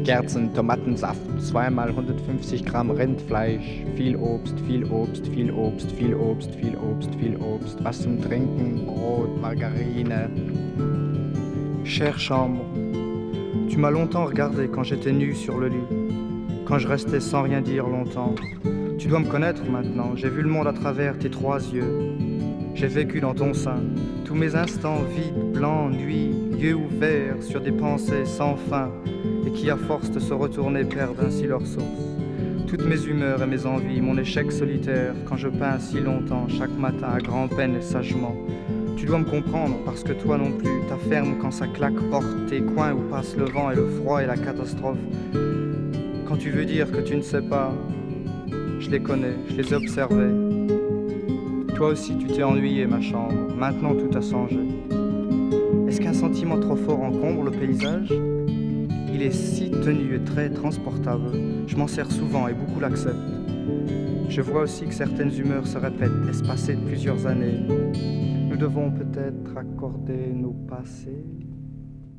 Kerzen, Tomatensaft, zweimal 150 Gramm Rindfleisch, viel Obst, viel Obst, viel Obst, viel Obst, viel Obst, viel Obst, was zum Trinken, Brot, Margarine. Chère chambre, tu m'as longtemps regardé quand j'étais nu sur le lit, quand je restais sans rien dire longtemps. Tu dois me connaître maintenant, j'ai vu le monde à travers tes 3 yeux. J'ai vécu dans ton sein, tous mes instants vides, blancs, nuits, yeux ouverts sur des pensées sans fin, et qui à force de se retourner perdent ainsi leur source. Toutes mes humeurs et mes envies, mon échec solitaire, quand je peins si longtemps, chaque matin à grand-peine et sagement. Tu dois me comprendre, parce que toi non plus, ta ferme quand ça claque porte tes coins où passe le vent et le froid et la catastrophe. Quand tu veux dire que tu ne sais pas, je les connais, je les ai observés. Toi aussi tu t'es ennuyé ma chambre, maintenant tout a changé. Est-ce qu'un sentiment trop fort encombre le paysage ? Il est si tenu et très transportable, je m'en sers souvent et beaucoup l'acceptent. Je vois aussi que certaines humeurs se répètent, espacées de plusieurs années. Nous devons peut-être accorder nos passés.